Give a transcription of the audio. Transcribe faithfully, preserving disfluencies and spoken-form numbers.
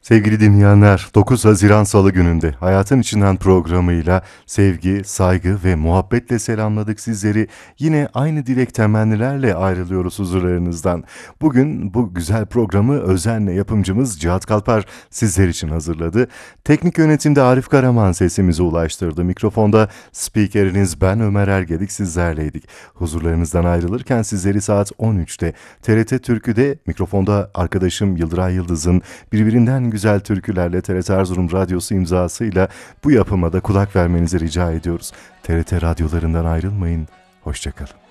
Sevgili dinleyenler, dokuz Haziran Salı gününde Hayatın İçinden programıyla sevgi, saygı ve muhabbetle selamladık sizleri. Yine aynı dilek temennilerle ayrılıyoruz huzurlarınızdan. Bugün bu güzel programı özenle yapımcımız Cihat Kalpar sizler için hazırladı. Teknik yönetimde Arif Karaman sesimizi ulaştırdı. Mikrofonda spikeriniz ben Ömer Ergedik sizlerleydik. Huzurlarınızdan ayrılırken sizleri saat on üçte T R T Türkü'de mikrofonda arkadaşım Yıldıray Yıldız'ın birbirinden güzel türkülerle T R T Erzurum Radyosu imzasıyla bu yapıma da kulak vermenizi rica ediyoruz. T R T radyolarından ayrılmayın, hoşça kalın.